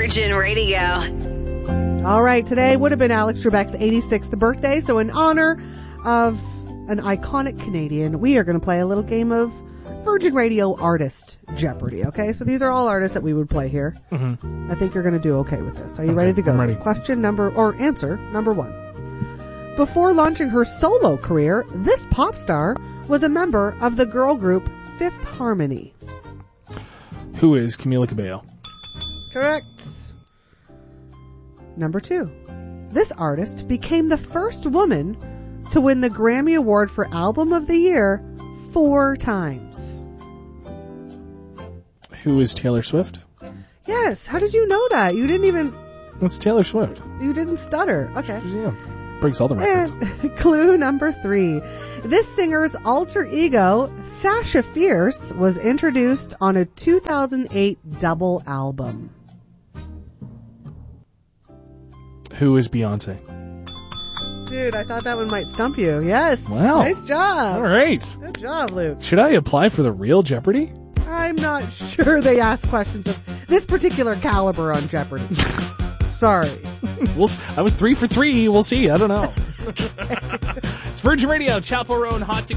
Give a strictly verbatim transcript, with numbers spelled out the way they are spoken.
Virgin Radio. All right, today would have been Alex Trebek's eighty-sixth birthday, so in honor of an iconic Canadian, we are going to play a little game of Virgin Radio Artist Jeopardy, okay? So these are all artists that we would play here. Mm-hmm. I think you're going to do okay with this. Are you Okay, ready to go? I'm ready. Question number, or answer number one. Before launching her solo career, this pop star was a member of the girl group Fifth Harmony. Who is Camila Cabello? Correct. Number two. This artist became the first woman to win the Grammy Award for Album of the Year four times. Who is Taylor Swift? Yes. How did you know that? You didn't even... That's Taylor Swift. You didn't stutter. Okay. Yeah. Breaks all the records. And clue number three. This singer's alter ego, Sasha Fierce, was introduced on a two thousand eight double album. Who is Beyonce? Dude, I thought that one might stump you. Yes. Wow. Nice job. All right. Good job, Luke. Should I apply for the real Jeopardy? I'm not sure they ask questions of this particular caliber on Jeopardy. Sorry. We'll, I was three for three. We'll see. I don't know. It's Virgin Radio, Chapel Roan Hot